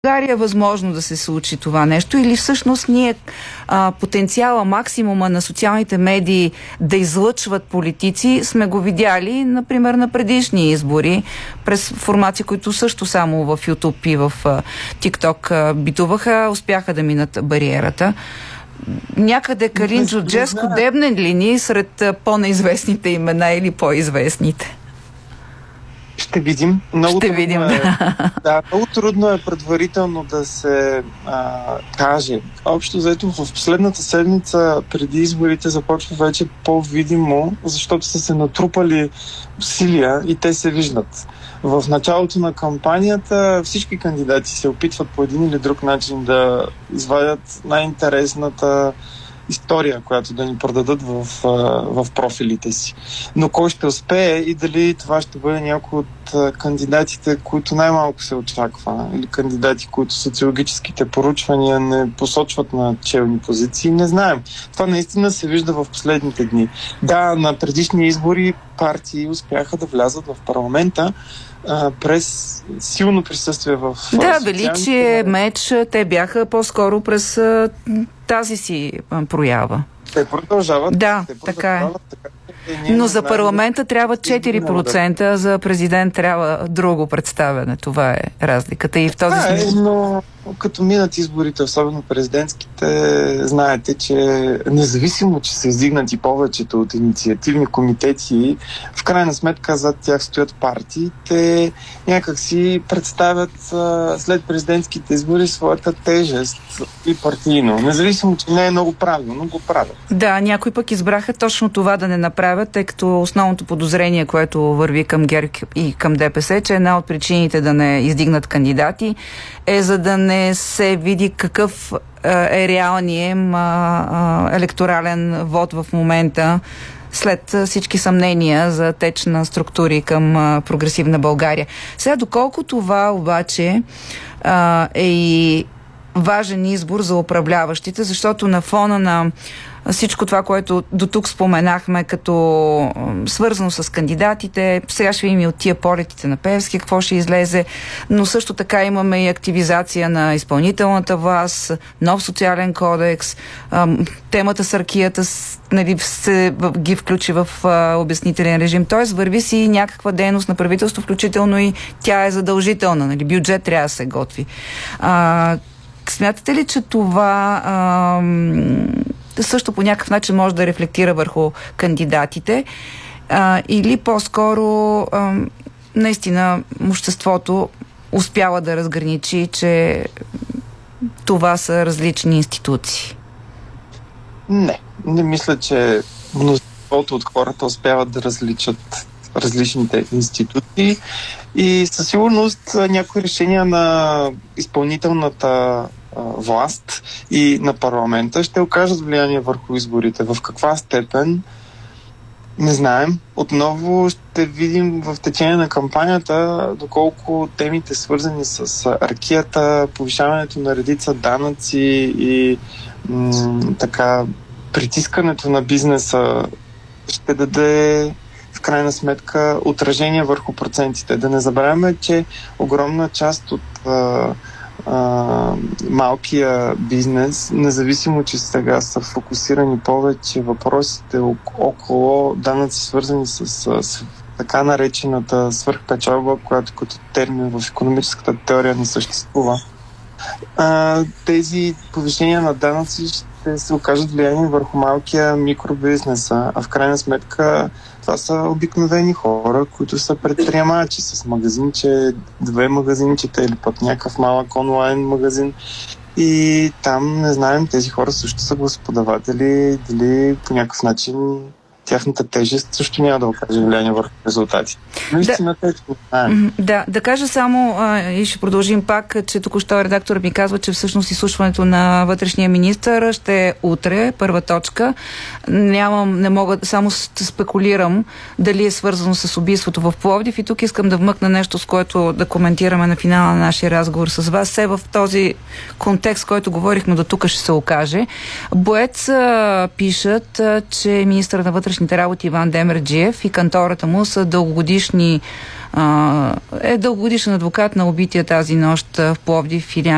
България е възможно да се случи това нещо или всъщност ние потенциала, максимума на социалните медии да излъчват политици сме го видяли, например, на предишни избори през формации, които също само в YouTube и в TikTok битуваха, успяха да минат бариерата. Някъде Калин Джурджеску дебне ли ни сред по-неизвестните имена или по-известните? Ще видим. Много трудно е предварително да се каже. Общо взето в последната седмица преди изборите започва вече по-видимо, защото са се натрупали усилия и те се виждат. В началото на кампанията всички кандидати се опитват по един или друг начин да извадят най-интересната история, която да ни продадат в профилите си. Но кой ще успее и дали това ще бъде някой от кандидатите, които най-малко се очаква, или кандидати, които социологическите поручвания не посочват на челни позиции, не знаем. Това наистина се вижда в последните дни. Да, на предишни избори партии успяха да влязат в парламента през силно присъствие в Величие, меч, те бяха по-скоро през тази си проява. Те продължават. Така е. Но за парламента трябва 4%, за президент трябва друго представяне. Това е разликата и в този смисъл. Но като минат изборите, особено президентските, знаете, че независимо, че са издигнати повечето от инициативни комитети, в крайна сметка зад тях стоят партии, те някак си представят след президентските избори своята тежест и партийно. Независимо, че не е много правилно, го правят. Да, някои пък избраха точно това да не направят, тъй като основното подозрение, което върви към ГЕРБ и към ДПС, че една от причините да не издигнат кандидати е за да не се види какъв е реалният електорален вод в момента след всички съмнения за теч на структури към прогресивна България. Сега, доколко това обаче е и важен избор за управляващите, защото на фона на всичко това, което до тук споменахме, като свързано с кандидатите, сега ще видим и от тия полетите на Пеевски, какво ще излезе, но също така имаме и активизация на изпълнителната власт, нов социален кодекс, темата с аркията се ги включи в обяснителен режим. Т.е. върви си някаква дейност на правителство, включително и тя е задължителна. Бюджет трябва да се готви. Смятате ли, че това също по някакъв начин може да рефлектира върху кандидатите или по-скоро наистина обществото успява да разграничи, че това са различни институции? Не мисля, че мнозинството от хората успяват да различат различните институции и със сигурност някои решения на изпълнителната власт и на парламента ще окажат влияние върху изборите. В каква степен? Не знаем. Отново ще видим в течение на кампанията доколко темите, свързани с аркията, повишаването на редица данъци и притискането на бизнеса ще даде в крайна сметка отражение върху процентите. Да не забравяме, че огромна част от малкия бизнес, независимо, че сега са фокусирани повече въпросите около данъци, свързани с така наречената свръхпечалба, която като термин в икономическата теория не съществува. Тези повишения на данъци ще се окажат влияние върху малкия микробизнеса, а в крайна сметка това са обикновени хора, които са предприемачи с магазинче, 2 магазинчета или пък някакъв малък онлайн магазин. И там, не знаем, тези хора също са господаватели, дали по някакъв начин тяхната тежест също няма да окаже влияние върху резултати. Но истината е, че не знаем. Да кажа само, и ще продължим пак, че току-що редакторът ми казва, че всъщност изслушването на вътрешния министър ще е утре, първа точка. Не мога, само спекулирам дали е свързано с убийството в Пловдив и тук искам да вмъкна нещо, с което да коментираме на финала на нашия разговор с вас. Все в този контекст, който говорихме до тук, ще се окаже. Боец пишат, че министър на вътрешните работи Иван Демерджиев и кантората му са дългогодишен адвокат на убития тази нощ в Пловдив